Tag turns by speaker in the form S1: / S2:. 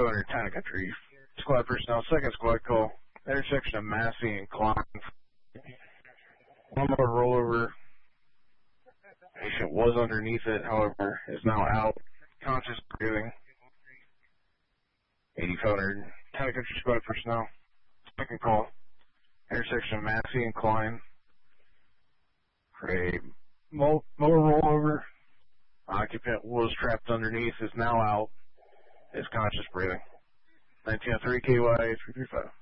S1: 8500 Town and Country. Squad personnel, second squad call. Intersection of Massey and Klein. One more rollover. Patient was underneath it, however, is now out. Conscious breathing. 8500 Town and Country squad personnel. Second call. Intersection of Massey and Klein. For a motor rollover. Occupant was trapped underneath, is now out. Is conscious breathing. 1903 KY 335.